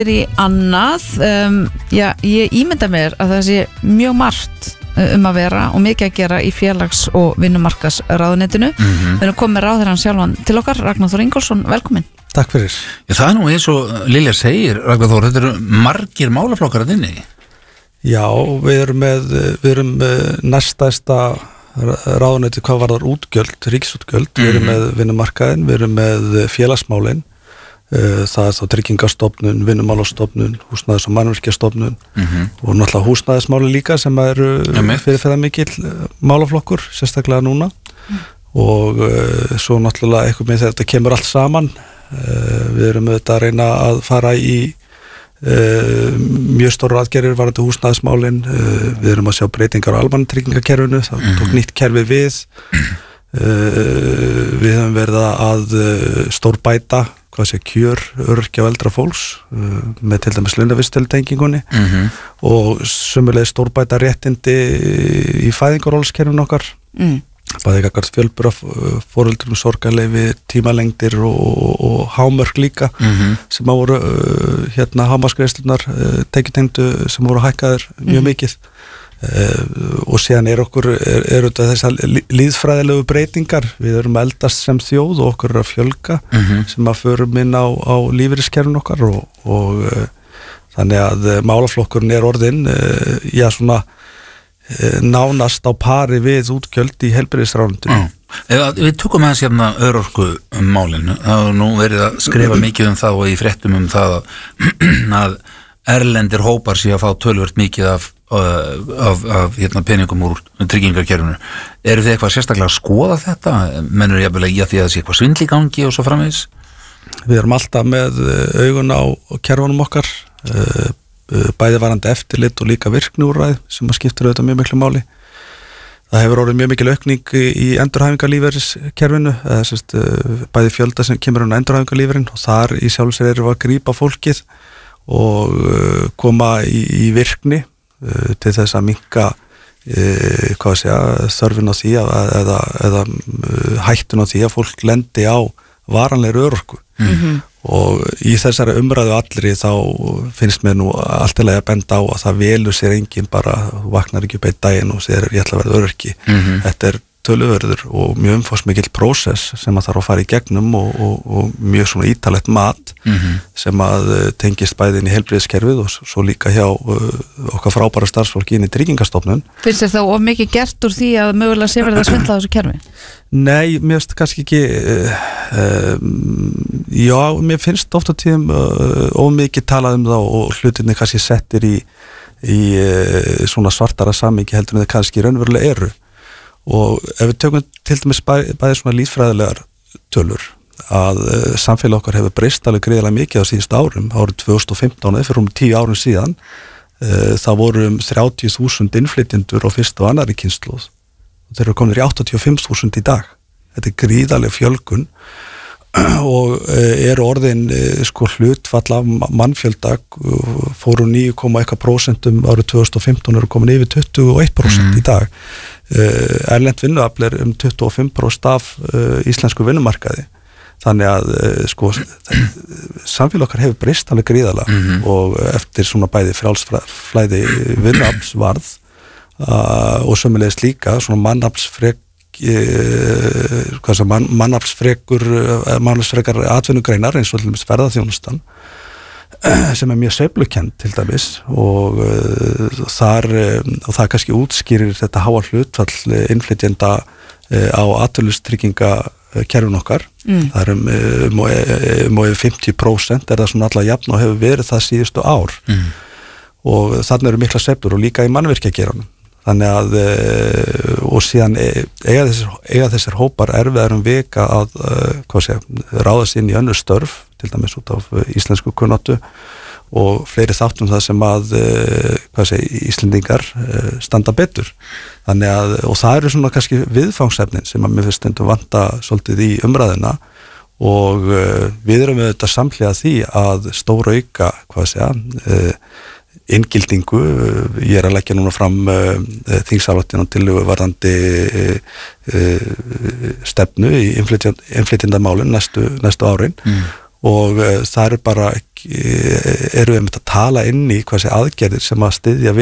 í annað, ég ímynda mér að það sé mjög margt að vera og mikið að gera í félags- og vinnumarkaðsráðuneytinu. Við erum komið með ráðherrann sjálfan til okkar, Ragnar Þór Ingólfsson, velkomin. Takk fyrir. Það nú eins og Lilja segir, Ragnar Þór, þetta eru margir málaflokkar að inni. Já, við erum næststærsta ráðuneyti hvað varðar útgjöld, ríkisútgjöld. Við erum með vinnumarkaðinn, við erum með félagsmálin. Það þá Tryggingastofnun, Vinnumálastofnun, Húsnæðis- og mannvirkjastofnun og náttúrulega húsnæðismáli líka sem eru fyrir mikill málaflokkur, sérstaklega núna og svo náttúrulega eitthvað með þetta kemur allt saman. Við erum auðvitað að reyna að fara í mjög stórar aðgerðir varðandi húsnæðismálin. Við erum að sjá breytingar á almannatryggingakerfinu, það tók nýtt kerfi við. Við höfum verið að stórbæta kjör öryrkja og eldra fólks með til dæmis launavísitölutengingunni og sömuleiðis stórbæta réttindi í fæðingarorlofskerfinu okkar. Bæði gagnvart fjölburðarforeldrum, sorgarleyfi, tímalengdir og hámörk líka sem voru hámarksgreiðslurnar tekjutengdu sem voru hækkaðir mjög mikið. Og síðan eru þessar líðfræðilegu breytingar. Við erum að eldast sem þjóð og okkur að fjölga sem að förum inn á lífeyriskerfin okkar og þannig að málaflokkurinn orðinn nánast á pari við útgjöld í heilbrigðisráðuneytinu. Við tökum aðeins hérna örorkumálinu. Það er nú verið að skrifa mikið það og í fréttum það að erlendir hópar sé að fá töluvert mikið af peningum úr tryggingakerfinu. Eru þið eitthvað sérstaklega að skoða þetta? Mennur jafnvel að því að það sé eitthvað svindl í gangi og svo framvegis? Við erum alltaf með augun á kerfunum okkar, bæði varandi eftirlit og líka virkniúrræði sem að skiptir auðvitað mjög miklu máli. Það hefur orðið mjög mikil aukning í endurhæfingarlífeyriskerfinu, bæði fjölda sem kemur á endurhæfingarlífeyrin og þar í sjálfu sér erum við að grípa fólkið og koma í virkni til þess að minnka þörfin á því eða hættun á því að fólk lendi á varanlegri örorku. Og í þessari umræðu allri þá finnst mér nú allt til að benda á að það velur sér enginn bara vaknar ekki upp einn daginn og segir ég ætla að verða öryrki. Þetta töluverður og mjög umfangsmikill prósess sem að þarf að fara í gegnum og mjög svona ítalegt mat sem að tengist bæði inn í heilbrigðiskerfið og svo líka hjá okkar frábæra starfsfólki inn í Tryggingastofnun. Finnst þér þá of mikið gert úr því að mögulega sé verið að svindla þessu kerfi? Nei, mér finnst kannski ekki mér finnst oft á tíðum of mikið talað það og hlutinni kannski settir í svona svartara samhengi heldur en það kannski raunverulega eru. Og ef við tökum til dæmis bæði svona líffræðilegar tölur að samfélag okkar hefur breyst alveg gríðarlega mikið á síðustu árum, árið 2015 fyrir 10 árum síðan það voru 30.000 innflytjendur á fyrstu og annarri kynslóð og þeir eru komin í 85.000 í dag. Þetta er gríðarleg fjölgun og eru orðin hlutfall af mannfjölda fóru 9,1% árið 2015 eru komin yfir 21% í dag. Erlent vinnuafl 25% af íslensku vinnumarkaði. Þannig að samfélag okkar hefur breyst alveg gríðarlega og eftir svona bæði frjálsflæði vinnuaflsvarð og sömulegis líka svona mannaflsfrekar atvinnugreinar eins og til dæmis ferðaþjónustan sem mjög sveiflukend til dæmis og það kannski útskýrir þetta háa hlutfall innflytjenda á atvinnuleysistryggingakerfin okkar. Það er um 50% er það svona alla jafn og hefur verið það síðustu ár og þannig eru mikla sveiflur og líka í mannvirkjageiranum. Þannig að og síðan eiga þessir hópar erfiðar vika að ráðast inn í önnur störf til dæmis út af íslensku kunnáttu og fleiri þáttum það sem að Íslendingar standa betur. Þannig að og það eru svona kannski viðfangsefnin sem að mér finnst stundum vanta svolítið í umræðuna og við erum auðvitað samhliða því að stórauka inngildingu. Ég að leggja núna fram þingsályktun og tillögu varðandi stefnu í innflytjendamálin næstu árin og það eru bara eru við að tala inn í hvað sé aðgerðir sem að styðja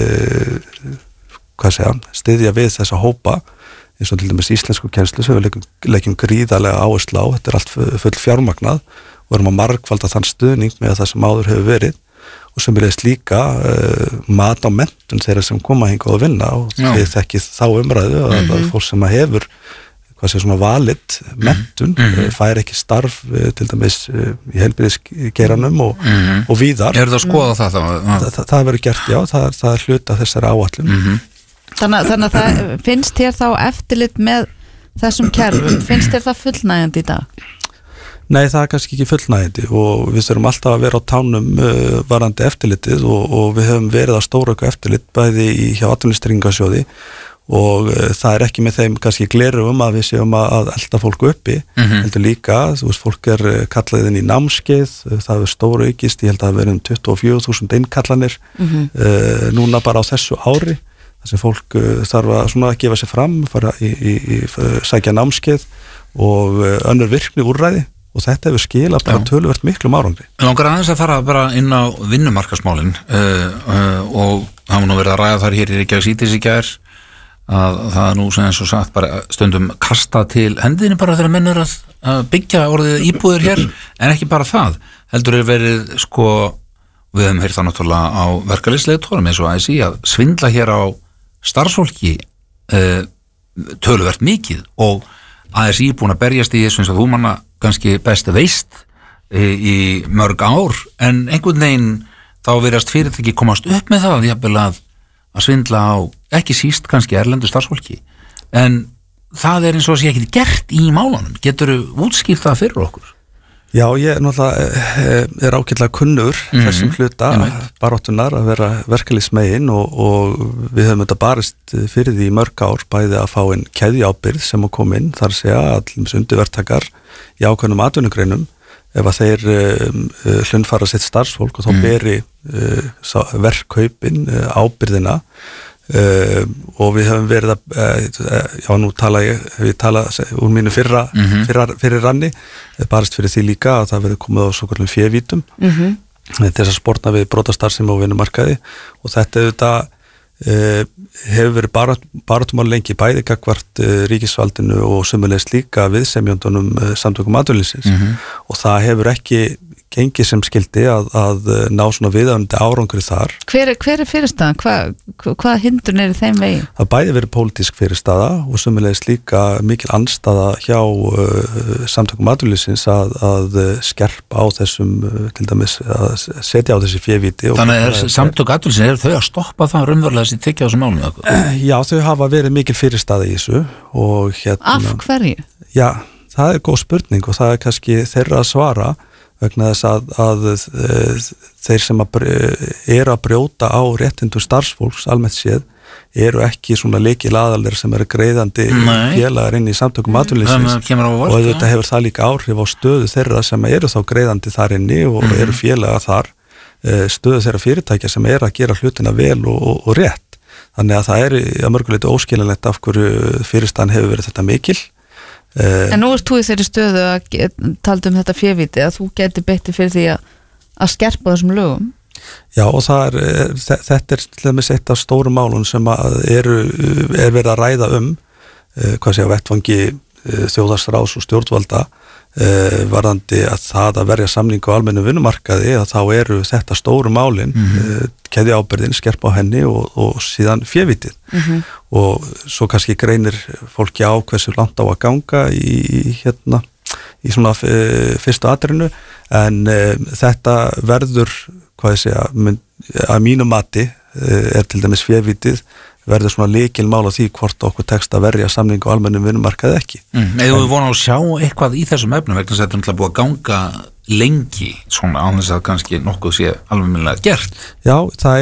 við þessa hópa eins og til dæmis íslensku kennslu sem við leggjum gríðarlega áherslu á, þetta allt full fjármagnað og erum að margfalda þann stuðning með það sem áður hefur verið og sem er líka mat á menntun þeirra sem koma hingað að vinna og þið þekkið þá umræðu að fólk sem að hefur hvað sé svona valid menntun fær ekki starf til dæmis í heilbrigðisgeiranum og víðar. Er það að skoða það? Það verður gert, já, það er hluta þessari áætlun. Þannig að það finnst þér þá eftirlit með þessum kerfum, finnst þér það fullnægjandi í dag? Nei, það er kannski ekki fullnægjandi og við þurfum alltaf að vera á tánum varandi eftirlitið og við höfum verið að stórauka eftirlit bæði hjá Atvinnuleysistryggingasjóði og það er ekki með þeim kannski glerugum að við séum að elda fólk uppi, heldur líka, þú veist, fólk kallað inn í námskeið, það er stóraukist, ég held að það verið 24.000 innkallanir núna bara á þessu ári, þar sem fólk þarf að svona gefa sig fram, fara í sækja námskeið og önnur virkni úrræði og þetta hefur skilað bara töluvert miklum árangri. Langar aðeins að fara bara inn á vinnumarkaðsmálin og það var nú verið að ræða þar hér í Reykjavík síðdegis í gær að það er nú sem eins og sagt bara stundum kasta til hendinni bara þegar menn að byggja orðið íbúðir hér en ekki bara það, heldur verið sko, við hefum heyrt það náttúrulega á verkalýðsleiðtorum eins og ASÍ að svindla hér á starfsfólki töluvert mikið og ASÍ búin að berjast í þessu eins og þú manna kannski best veist í mörg ár en einhvern veginn þá virðast fyrirtæki komast upp með það jafnvel að svindla á ekki síst kannski erlendu starfsfólki en það er eins og að sé ekki gert í málunum, geturðu útskýrt það fyrir okkur? Já, ég er ágætlega kunnur þessum hluta baráttunar að vera verkalýðsmegin og við höfum þetta barist fyrir því mörg ár bæði að fá inn keðjuábyrgð sem að koma inn, þar sé að undirverktakar í ákveðnum atvinnugreinum ef að þeir hlunnfara sitt starfsfólk og þá beri verkkaupin ábyrgðina og við höfum verið að nú hef ég talað úr mínu fyrir ranni barist fyrir því líka að það verið komið á svokallum févítum til þess að sporna við brotastarfsemi á vinnumarkaði og þetta auðvitað hefur verið baráttumál lengi bæði gagnvart ríkisvaldinu og sömuleiðis líka viðsemjöndunum samtökum atvinnulífsins og það hefur ekki gengið sem skildi að ná svona viðöfndi árangri þar. Hver er fyrirstaðan? Hvað hindrun er í þeim veginn? Það bæði verið pólitísk fyrirstaða og sömuleiðis líka mikil andstaða hjá samtökum atvinnulífsins að skerpa á þessum til dæmis að setja á þessi févíti. Þannig samtök atvinnulífsins, eru þau að stoppa það raunverulega sem tekja á þessum málum? Já, þau hafa verið mikil fyrirstaða í þessu og Af hverju? Já, það er góð spurning og það er kannski þeirra að svara vegna þess að þeir sem eru að brjóta á réttindum starfsfólks almennt séð eru ekki svona lykilaðalir sem eru greiðandi félagar inn í samtökum atvinnulífsins og þetta hefur það líka áhrif á stöðu þeirra sem eru þá greiðandi þar inni og eru félagar þar stöðu þeirra fyrirtækja sem eru að gera hlutina vel og rétt þannig að það er að mörguleiti óskiljulegt af hverju fyrirstaðan hefur verið þetta mikil. En nú ert þú í þeirri stöðu að talda þetta févíti að þú getur beitti fyrir því að skerpa þessum lögum. Já og þetta er til dæmis eitt af stórum málum sem er verið að ræða hvað sé að vettvangi þjóðhagsráðs og stjórnvalda varðandi að það að verja samningu á almennum vinnumarkaði að þá eru þetta stóru málin keðjuábyrgðin, skerpa á henni og síðan févítið og svo kannski greinir fólki á hversu langt á að ganga í svona fyrstu atrinu en þetta verður hvað ég segja að mínu mati er til dæmis févítið verður svona lykilmál á því hvort okkur tekst að verja samningu á almennum vinnumarkaði ekki. Eða við vonum að sjá eitthvað í þessum efnum vegna þess að þetta er búið að ganga lengi svona án þess að kannski nokkuð sé almennilega gert. Já,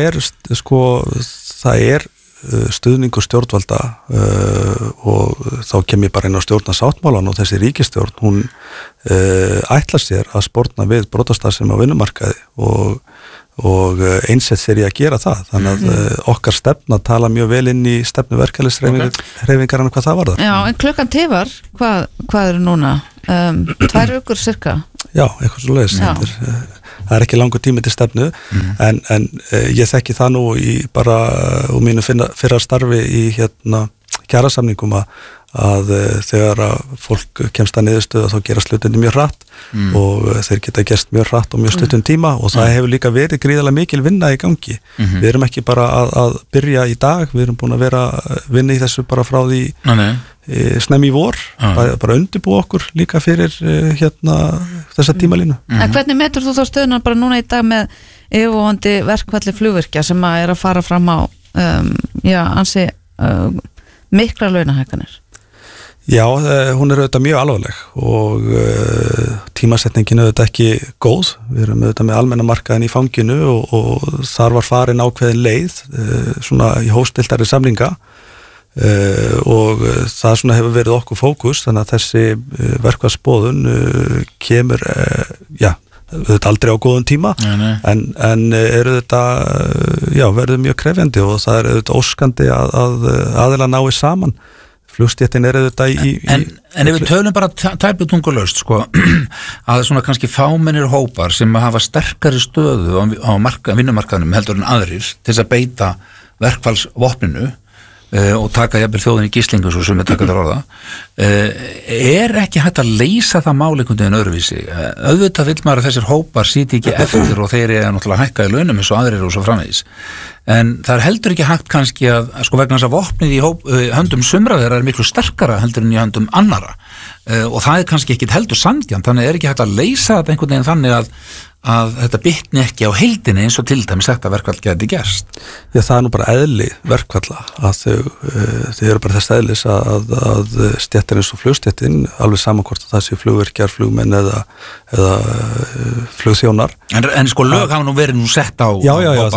það er stuðningur stjórnvalda og þá kem ég bara inn á stjórnarsáttmálan og þessi ríkisstjórn, hún ætlar sér að sporna við brotastarfsemi á vinnumarkaði og einsett sér ég að gera það þannig að okkar stefna tala mjög vel inn í stefnu verkalýðshreyfingarna hvað það varðar. Já, en klukkan tifar hvað eru núna? 2 vikur cirka? Já, eitthvað svo leiðis það það er ekki langur tími til stefnu en ég þekki það nú í bara úr mínu fyrra starfi í kjarasamningum að þegar að fólk kemst að niðurstöðu þá gerast hlutinni mjög hratt og þeir geta gerst mjög hratt og mjög stuttum tíma og það hefur líka verið gríðarlega mikil vinna í gangi. Við erum ekki bara að byrja í dag, við erum búin að vera vinna í þessu bara frá því snemmi í vor, bara undirbúa okkur líka fyrir þessa tímalínu. En hvernig metur þú þá stöðuna bara núna í dag með yfirvofandi verkfalli flugvirkja sem að fara fram á ansi mikla launahækkanir? Já, hún auðvitað mjög alvarleg og tímasetningin auðvitað ekki góð. Við erum auðvitað með almenna markaðin í fanginu og þar var farin ákveðin leið svona í hófstilltari samninga og það svona hefur verið okkur fókus þannig að þessi verkfallsboðun kemur auðvitað aldrei á góðum tíma en eru þetta verður mjög krefjandi og það er auðvitað óskandi að aðila nái saman. Flugstéttin auðvitað en ef við tölum bara tæputungulaust að svona kannski fámennir hópar sem hafa sterkari stöðu á vinnumarkaðnum heldur en aðrir til þess að beita verkfallsvopninu og taka jafnvel þjóðin í gíslingu svo sem við taka þar orða ekki hægt að leysa það mál einhvern veginn öðruvísi auðvitað vill maður að þessir hópar sýti ekki eftir og þeir náttúrulega hækka í launum eins og aðrir og svo framvegis en það er heldur ekki hægt kannski að vegna þess að vopnið í höndum sumra þeirra er miklu sterkara heldur en í höndum annara og það er kannski ekkit heldur sanngjarnt þannig er ekki hægt að leysa þetta einhvern veginn þannig að þetta bitni ekki á heildinni eins og til dæmis þetta verkfall geti gerst. Já, það er nú bara eðli verkfalla að þau eru bara þess eðlis að stéttin eins og flugstéttin alveg saman hvort að það sé flugvirkjar, flugmenn eða flugþjónar. En lög hafa nú verið nú sett á Já,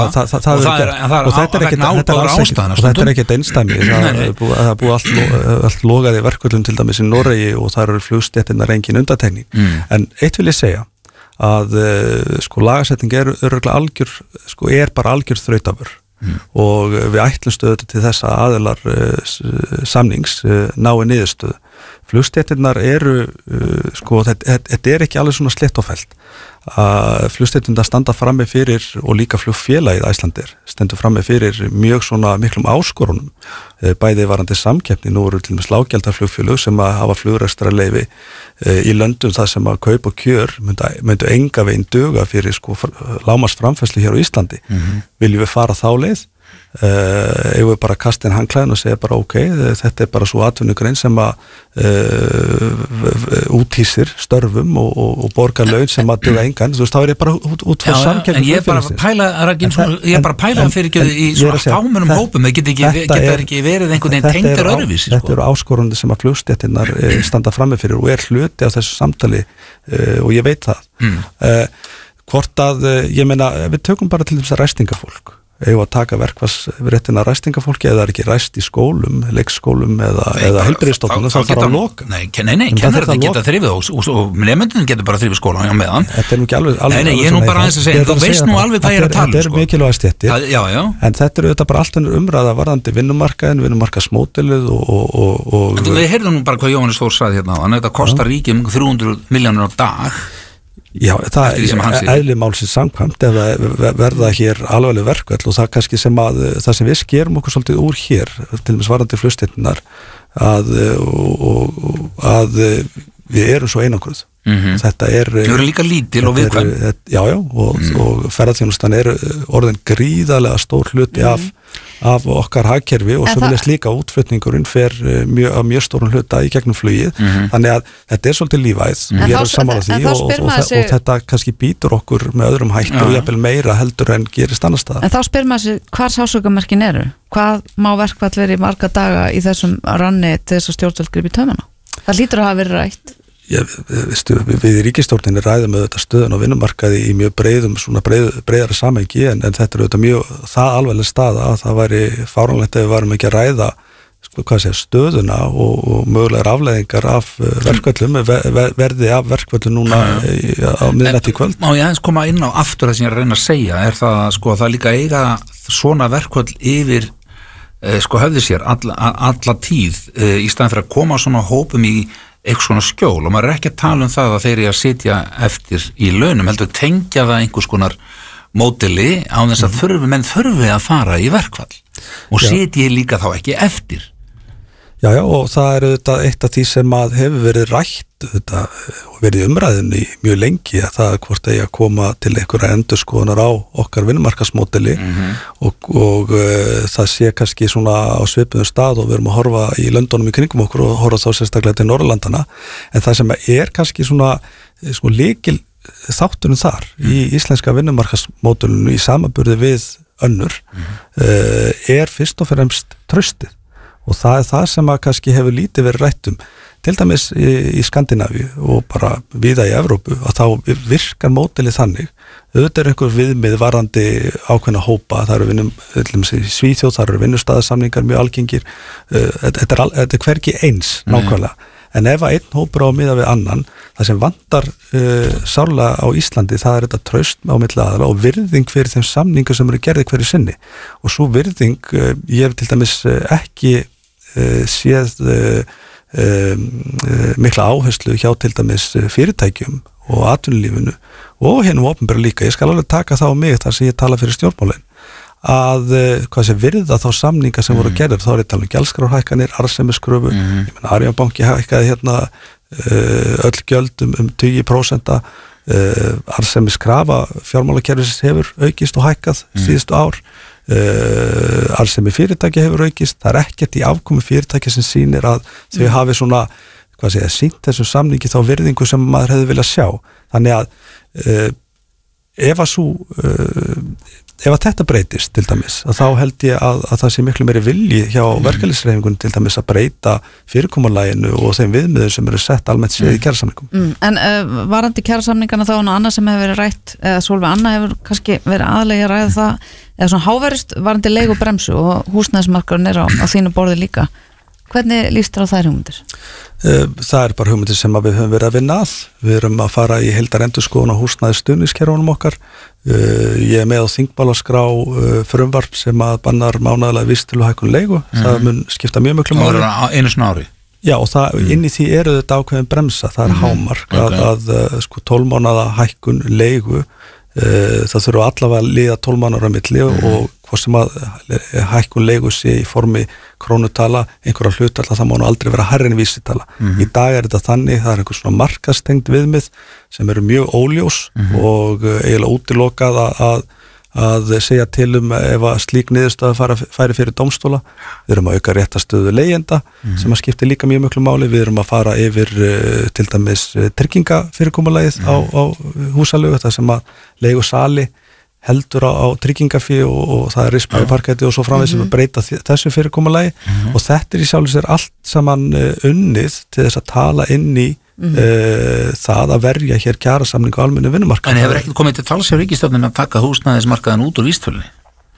þetta er ekkert einstæmi það er búið allt logaði verkfallum til dæmis í Noregi og það eru flugstéttinnar engin undantekning. En eitt vil ég segja að lagasetning er algjör er bara algjör þrautafur og við ætlumst auðvitað til þess að aðilar samnings nái niðurstöðu. Flugstéttirnar eru þetta er ekki alveg svona slétt og fellt að flugstéttirnar standa frammi fyrir og líka flugfélagið Icelandair stendur frammi fyrir mjög svona miklum áskorunum bæði varandi samkeppni nú eru til dæmis lággjaldaflugfélög sem að hafa flugrekstrarleyfi í löndum það sem að kaup og kjör myndu enga veginn duga fyrir lágmarksframfærslu hér á Íslandi viljum við fara þá leið eigum við bara kasta inn handklæðin og segja bara ok, þetta er bara svo atvinnugrein sem að úthýsir störfum og borgar laun sem að duga engan, þú veist, þá er ég bara út frá samkeppni. En ég er bara að pæla fyrir í svona fámennum hópum, það getur ekki verið einhvern veginn tengdir öðruvísi. Þetta eru áskorunni sem að flugstéttinnar standa frammi fyrir og er hluti af þessu samtali og ég veit það. Hvort að, ég meina, við tökum bara til þess að ræstingafólk að taka verkfallsréttina ræstingafólki eða er ekki ræst í skólum, leikskólum eða heilbrigðisstofnunum þá þarf að loka. Nei, kennararnir geta þrifið og nemendurnir geta bara þrifið skólan á meðan. Þetta er nú ekki alveg Nei, ég er nú bara aðeins að segja, þú veist nú alveg hvað ég er að tala Þetta er mikilvæg stéttir, en þetta er auðvitað bara allt önnur umræða varðandi vinnumarkaðsmódelið og Við heyrðum nú bara hvað Jóhannes Þór sagði hérna, þannig að þetta kostar ríkjum 300 milljónir á dag. Já, það er eðli málsins samkvæmt ef verða hér alvarleg verkfall og það kannski það sem við skerum okkur svolítið úr hér, til dæmis varðandi flugstéttirnar að við erum svo einangruð. Þetta Við erum líka lítil og viðkvæm. Já, og ferðaþjónustan er orðin gríðarlega stór hluti af okkar hagkerfi og sömuleiðis líka útflutningurinn fer mjög stórun hluta í gegnum flugið, þannig að þetta er svolítið lífæð, ég er sammála því og þetta kannski býtur okkur með öðrum hætti og jafnvel meira heldur en gerist annars staðar. En þá spyr maður sig hvar sársaukamerkin eru? Hvað má verkfall verið í marga daga í þessum ranni til þess að stjórnvöld grípi taumana? Það hlýtur að hafa verið rætt. Við í ríkisstjórninni ræðum auðvitað stöðun á vinnumarkaði í mjög breiðara samhengi en þetta er auðvitað mjög það alvarleg staða að það væri fáránlegt ef við varum ekki að ræða stöðuna og mögulegar afleiðingar af verkföllum verði af verkföllum núna á miðnætti í kvöld. Má ég aðeins koma inn á aftur það sem ég er að reyna að segja er það líka eiga svona verkföll yfir höfði sér alla tíð í staðan fyrir að koma svona hópum í eitthvað svona skjól og maður ekki að tala það að þeir eru að sitja eftir í launum, heldur tengja það einhvers konar módeli á þess að menn þurfi að fara í verkfall og sitji líka þá ekki eftir. Já, og það auðvitað eitt af því sem að hefur verið rætt auðvitað, og verið umræðinni mjög lengi að það hvort eigi að koma til einhverja endurskoðunar á okkar vinnumarkaðsmódeli og það sé kannski svona á svipuðum stað og við erum að horfa í löndunum í kringum okkur og horfa þá sérstaklega til Norðurlandana en það sem kannski svona lykil þáttunum þar í íslenska vinnumarkaðsmódelinu í samanburði við önnur fyrst og fremst traustið. Og það það sem að kannski hefur lítið verið rætt til dæmis í Skandinavíu og bara víða í Evrópu að þá virkar módelið þannig auðvitað einhver viðmið varðandi ákveðna hópa, það eru í Svíþjóð, það eru vinnustaðasamningar mjög algengir, þetta er hvergi eins nákvæmlega, en ef að einn hópur á miða við annan, það sem vantar sárlega á Íslandi, það er þetta traust á milli aðala og virðing fyrir þeim samningu sem eru gerði hverju sinni og svo virðing, ég hef til dæmis ekki séð mikla áherslu hjá til dæmis fyrirtækjum og atvinnulífinu og hennum opinbera líka, ég skal alveg taka það á mig þar sem ég tala fyrir stjórnmálin að hvað sé virða þá samninga sem voru gerðir, þá er ég tala gjaldskrárhækkanir, arðsemiskröfu, ég meina Arion banki hækkaði hérna öll gjöld 20%, arðsemiskrafa fjármálakerfisins hefur aukist og hækkað síðustu ár, arðsemi fyrirtæki hefur aukist, það er ekkert í afkomu fyrirtæki sem sýnir að þau hafi svona, sýnt þessum samningi þá virðingu sem maður hefði viljað sjá, þannig að ef að þetta breytist til dæmis, að þá held ég að það sé miklu meiri vilji hjá verkalýðshreyfingunni til dæmis að breyta fyrirkomulaginu og þeim viðmiðum sem eru sett almennt séð í kjarasamningum. En varandi kjarasamningana þá annað sem hefur verið rætt, eða Sólveig Anna hefur kannski verið aðalega að ræða það, eða svona háverist varandi leigu bremsu og húsnæðismarkaðurinn á þínu borði líka. Hvernig líst þér á þær hugmyndir? Það er bara hugmyndir sem við höfum verið að vinna að. Við erum að fara í heildarendurskoðun á húsnæðis stuðningskerfunum okkar. Ég er með á þingmálaskrá frumvarp sem að bannar mánaðarlega vísitöluhækkun leigu. Það mun skipta mjög miklu máli. Það er einu sinni ári? Já, og inn í því eru þetta ákveðin bremsa. Það er hámark að 12 mánaða hækkun leigu. Það þurfa allavega að líða 12 mánaðar á milli og hvað sem að hækkun leigu sé í formi krónutala, einhverja hlutalla, það má nú aldrei vera hærri en vísitala. Í dag er þetta þannig, það er einhver svona markaðstengt viðmið sem eru mjög óljós og eiginlega útilokað að segja til ef að slík niðurstaða færi fyrir dómstóla. Við erum að auka réttarstöðu leigjenda sem að skipti líka mjög miklu máli. Við erum að fara yfir til dæmis tryggingafyrirkomulagið á húsalegu, það sem að leigusali heldur á tryggingafí og það er rispa í parketti og svo framvegis sem að breyta þessu fyrirkomulagi og þetta í sjálfu sér allt saman unnið til þess að tala inn í það að verja hér kjarasamningu á almennu vinnumarkaði. En hefur ekkert komið til tals hjá ríkisstjórnin að taka húsnæðismarkaðan út úr vísitölunni?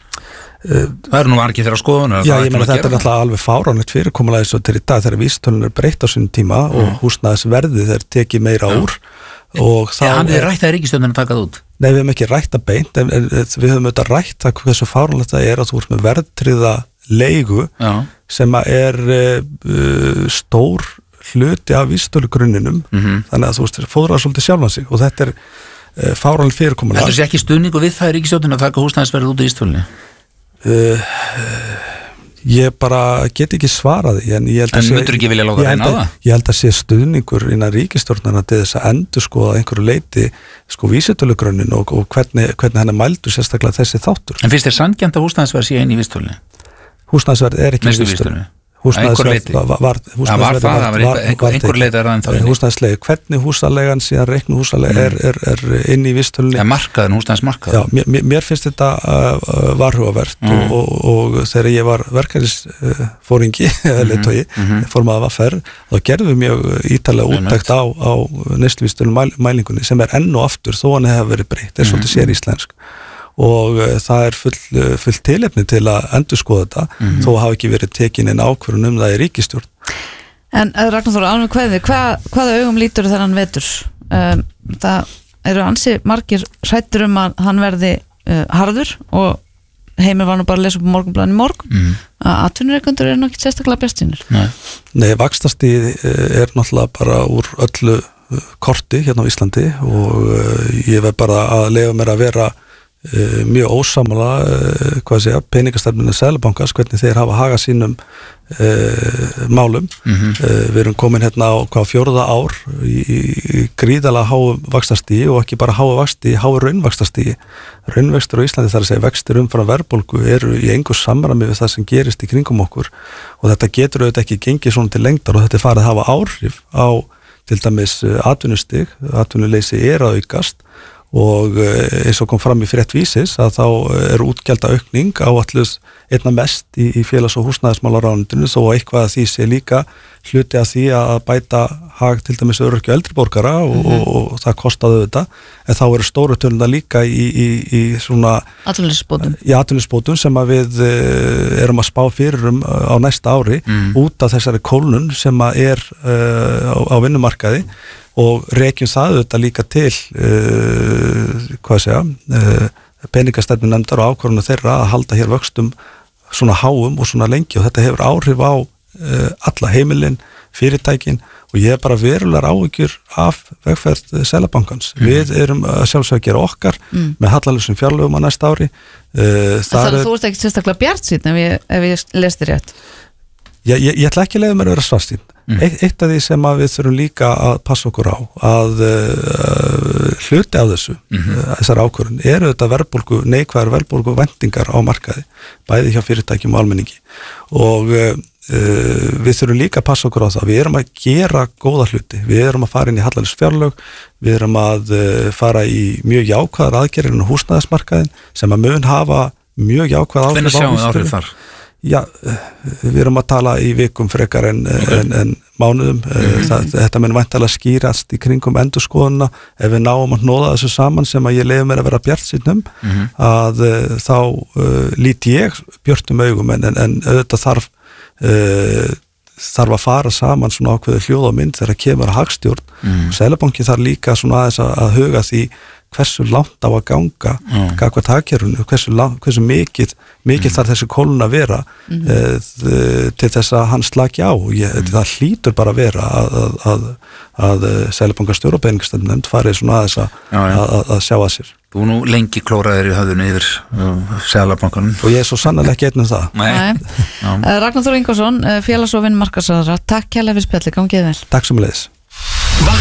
Það eru nú ekki þeirra skoðunar. Já, ég meina þetta er náttúrulega alveg fáránlegt fyrirkomulagi svo til í dag þegar vísitölun er breytt á sínum tíma og húsnæðisverðið er tekið meira úr. Hann hefur rætt að ríkisstjórnin að taka það út? Nei, við hefum ekki rætt að beint en við höfum auðvitað rætt að hversu fáránlegt það er að þú ert með verðtryggða leigu sem er stór hluti af vísitölugrunninum þannig að þú veist, fóðrar svolítið sjálfan sig og þetta er fáránlegt fyrirkomulag. Þetta sé ekki stuðningu við það í ríkisstjórnin að taka húsnæðisverðið út í vísitölunni? Ég bara get ekki svaraði en myndur ekki vilja láta reyna á það? Ég held að sé stuðningur innan ríkisstjórnarna til þess að endurskoða einhverju leiti vísitölugrunnin og hvernig hann er mældur sérstaklega þessi þáttur. En finnst þér sanngjarnt að húsnæðisverð sé inn í vísitölunni? Húsnæðisverð er ekki í vísitölunni. Húsnæðisleið, hvernig húsaleigan síðan reiknu húsalega er inn í vísitölunni. Markaðin, húsnæðismarkað. Já, mér finnst þetta varhugavert og þegar ég var verkefnisfóringi leiðtogi, formaði VFR, þá gerðum við mjög ítarlega úttekt á neysluvísitölunum mælingunni sem er enn og aftur þó hann hefur verið breytt, er svolítið sér íslensk. Og það er full tilefni til að endurskoða þetta þó hafa ekki verið tekin inn ákvörðun það í ríkisstjórn. En Ragnar Þór, alveg hvaða augum lítur þennan vetur? Það eru ansi margir hræddir að hann verði harður og Heimir var nú bara að lesa upp Morgunblaðinu í morgun að atvinnureikendur eru ekki sérstaklega bjartsýnir. Nei, vaxtastigið náttúrulega bara úr öllu korti hérna á Íslandi og ég verð bara að leyfa mér að vera mjög ósammála peningastefnunni Seðlabankans, hvernig þeir hafa hagað sínum málum. Við erum komin hérna á fjórða ár í gríðalega háu vaxtastigi og ekki bara háu vaxti, háu raunvaxtastigi. Raunvextur á Íslandi, þar að segja vextir umfram verðbólgu, eru í engu samræmi við það sem gerist í kringum okkur og þetta getur auðvitað ekki gengið svona til lengdar og þetta farið að hafa áhrif á til dæmis atvinnustig, atvinnuleysi að aukast og eins og kom fram í frétt Vísis að þá útgjalda aukning áætluð einna mest í félags- og húsnæðismálaráðuneytinu þó eitthvað að því sé líka hluti að því að bæta hag til dæmis öryrkja og eldri borgara og það kostaði þetta en þá eru stóru töluna líka í svona atvinnuleysisbótum sem að við erum að spá fyrir á næsta ári út af þessari kólnun sem að á vinnumarkaði og rekjum það auðvitað líka til peningastefnunefndar og ákvörðunar þeirra að halda hér vöxtum svona háum og svona lengi og þetta hefur áhrif á alla heimilin, fyrirtækin og ég bara verulegar áhyggjur af vegferð Seðlabankans. Við erum að sjálfsögja að gera okkar með hallalausum fjárlögum á næsta ári. Þannig að þú ert ekki sérstaklega bjartsýnn ef ég lesti rétt? Ég ætla ekki að leiða mér að vera svartsýnn. Eitt af því sem að við þurfum líka að passa okkur á að hluti af þessu þessar ákvörðun eru þetta neikvæðar verðbólgu væntingar á markaði bæði hjá fyrirtækjum og almenningi og við þurfum líka að passa okkur á það við erum að gera góða hluti við erum að fara inn í hallalausfjárlög við erum að fara í mjög jákvæðar aðgerðir á húsnæðismarkaðin sem að mun hafa mjög jákvæð áhrif á Hvenær sjáum við áhrif þar? Já, við erum að tala í vikum frekar en mánuðum þetta mun væntanlega skýrast í kringum endurskoðunna ef við náum að hnoða þessu saman sem að ég leyfi mér að vera bjartsýnn að þá lít ég björtum augum en auðvitað þarf að fara saman svona ákveðu hljóð og mynd þegar kemur að hagstjórn Seðlabanki þarf líka svona aðeins að huga því hversu langt á að ganga gagnvart hagkerfinu, hversu mikið þarf þessi kólun að vera til þess að hann slaki á það hlýtur bara að vera að Seðlabankastjóri og peningastefnunefnd farið svona aðeins að sjá að sér. Þú nú lengi klóraðir í höfðunni yfir Seðlabankanum. Og ég svo sannlega ekki einn það. Ragnar Þór Ingvarsson, félags- og vinnumarkaðsráðherra, takk kærlega fyrir spjalli, gangið vel. Takk sömuleiðis.